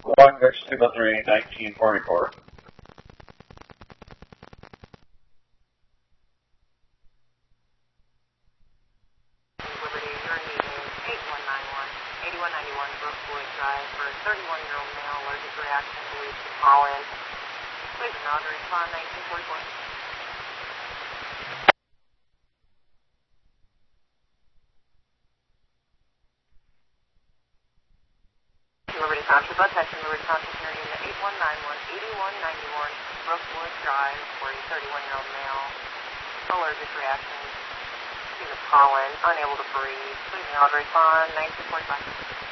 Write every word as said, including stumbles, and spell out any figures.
one, Tuba three, nineteen forty-four. Liberty, your need is eight one nine one, eighty-one ninety-one Brookwood Drive for a thirty-one-year-old male allergic reaction believed to pollen. Please not respond nineteen forty-four. Liberty Township, attention Liberty Township, your unit eight one nine one, eighty-one ninety-one Brookwood Drive for a thirty-one-year-old male allergic reaction to the pollen, unable to breathe. Please not respond nineteen forty-five.